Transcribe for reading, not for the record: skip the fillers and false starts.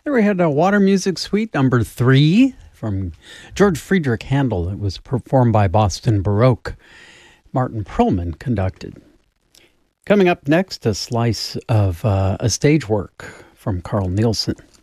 There we had a Water Music Suite number 3 from George Friedrich Handel. It was performed by Boston Baroque. Martin Perlman conducted. Coming up next, a slice of a stage work from Carl Nielsen.